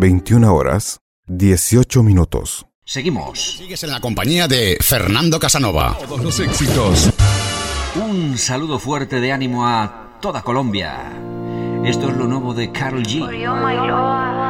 21 horas, 18 minutos. Seguimos. Sigues en la compañía de Fernando Casanova. Todos los éxitos. Un saludo fuerte de ánimo a toda Colombia. Esto es lo nuevo de Karol G.